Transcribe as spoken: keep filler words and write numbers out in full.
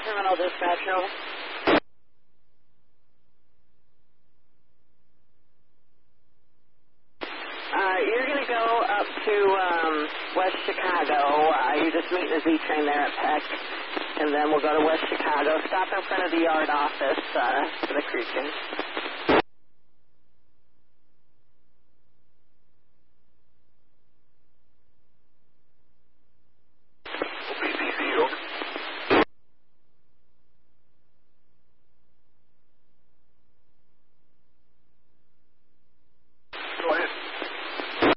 Terminal Dispatch, over. Uh, you're going to go up to um, West Chicago. Uh, you just meet the Z train there at Peck, and then we'll go to West Chicago. Stop in front of the yard office uh, for the Creekins.